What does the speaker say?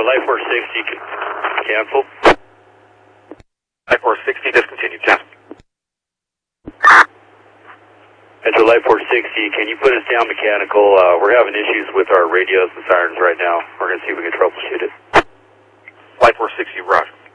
Light 460 cancel. Light 460 discontinued, cancel. Metro Light 460, can you put us down mechanical? We're having issues with our radios and sirens right now. We're going to see if we can troubleshoot it. Light 460, roger.